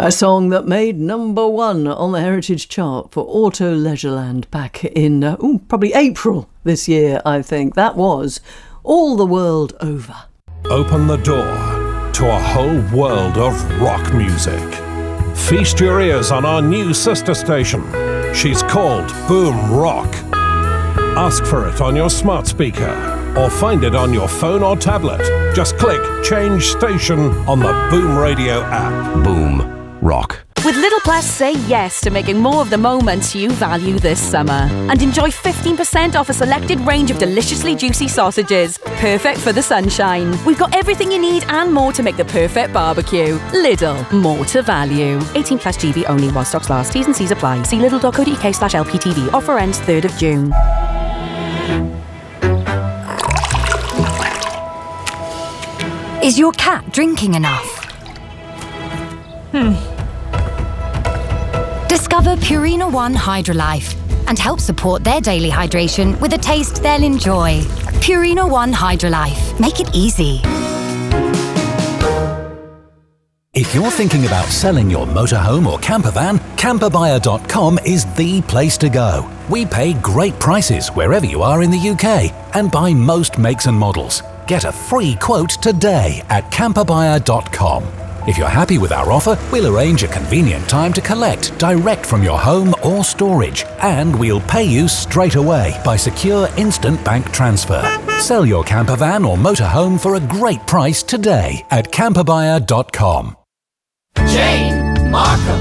A song that made number one on the Heritage Chart for Auto Leisureland back in probably April this year, I think. That was All the World Over. Open the door to a whole world of rock music. Feast your ears on our new sister station. She's called Boom Rock. Ask for it on your smart speaker or find it on your phone or tablet. Just click Change Station on the Boom Radio app. Boom Rock. With Little Plus, say yes to making more of the moments you value this summer. And enjoy 15% off a selected range of deliciously juicy sausages. Perfect for the sunshine. We've got everything you need and more to make the perfect barbecue. Lidl, more to value. 18 plus GB only while stocks last. T's and C's apply. See lidl.co.uk/LPTV. Offer ends 3rd of June. Is your cat drinking enough? Discover Purina One Hydrolife and help support their daily hydration with a taste they'll enjoy. Purina One Hydrolife. Make it easy. If you're thinking about selling your motorhome or campervan, camperbuyer.com is the place to go. We pay great prices wherever you are in the UK and buy most makes and models. Get a free quote today at camperbuyer.com. If you're happy with our offer, we'll arrange a convenient time to collect direct from your home or storage, and we'll pay you straight away by secure instant bank transfer. Sell your campervan or motorhome for a great price today at camperbuyer.com. Jane Markham.